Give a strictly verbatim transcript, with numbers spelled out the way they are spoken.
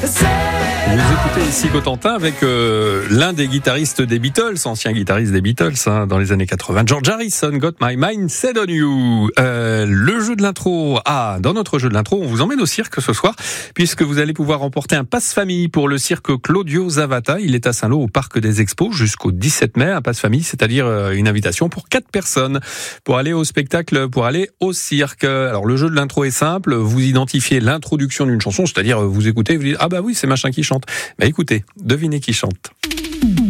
Vous écoutez ici Cotentin avec euh, l'un des guitaristes des Beatles, ancien guitariste des Beatles hein, dans les années quatre-vingts, George Harrison, Got My Mind Set on You. Euh, le jeu de l'intro, ah, dans notre jeu de l'intro, on vous emmène au cirque ce soir, puisque vous allez pouvoir remporter un passe-famille pour le cirque Claudio Zavata. Il est à Saint-Lô au Parc des Expos jusqu'au dix-sept mai, un passe-famille, c'est-à-dire euh, une invitation pour quatre personnes pour aller au spectacle, pour aller au cirque. Alors le jeu de l'intro est simple, vous identifiez l'introduction d'une chanson, c'est-à-dire vous écoutez, vous dites ah bah oui c'est machin qui chante. Bah écoutez, devinez qui chante.